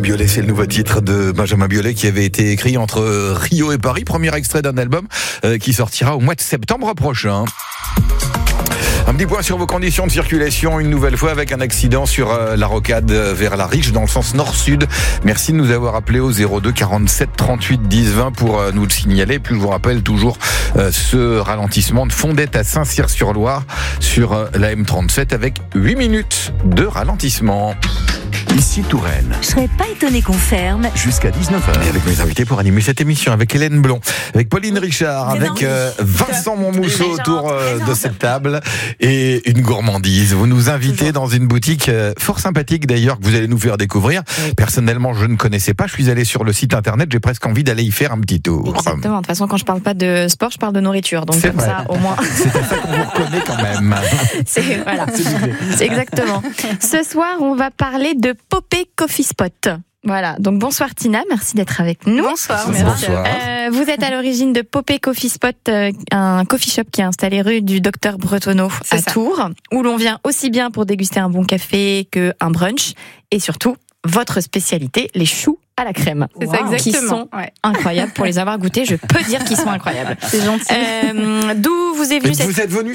Biolay, c'est le nouveau titre de Benjamin Biolay qui avait été écrit entre Rio et Paris. Premier extrait d'un album qui sortira au mois de septembre prochain. Un petit point sur vos conditions de circulation, une nouvelle fois avec un accident sur la rocade vers la Riche dans le sens nord-sud. Merci de nous avoir appelé au 02 47 38 10 20 pour nous le signaler. Puis je vous rappelle toujours ce ralentissement de Fondette à Saint-Cyr-sur-Loire sur la M37 avec 8 minutes de ralentissement. Ici Touraine. Je serais pas étonné qu'on ferme. Jusqu'à 19h. Et avec mes invités pour animer cette émission, avec Hélène Blond, avec Pauline Richard, avec Vincent Montmousseau autour de cette table et une gourmandise. Vous nous invitez dans une boutique fort sympathique d'ailleurs que vous allez nous faire découvrir. Oui. Personnellement, je ne connaissais pas. Je suis allé sur le site internet. J'ai presque envie d'aller y faire un petit tour. Exactement. De toute façon, quand je parle pas de sport, je parle de nourriture. Donc comme ça, au moins. C'est à ça qu'on vous reconnaît quand même. C'est exactement. Ce soir, on va parler de Popé Coffee Spot. Voilà, donc bonsoir Tina, merci d'être avec nous. Bonsoir, merci. Vous êtes à l'origine de Popé Coffee Spot, un coffee shop qui est installé rue du Docteur Bretonneau à Tours, où l'on vient aussi bien pour déguster un bon café qu'un brunch, et surtout, votre spécialité, les choux à la crème. C'est ça, exactement. Qui sont incroyables. Pour les avoir goûtés, je peux dire qu'ils sont incroyables. C'est gentil. D'où vous est venue cette... Vous êtes venu